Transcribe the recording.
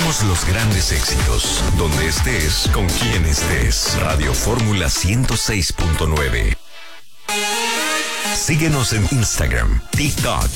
Somos los grandes éxitos. Donde estés, con quien estés. Radio Fórmula 106.9. Síguenos en Instagram, TikTok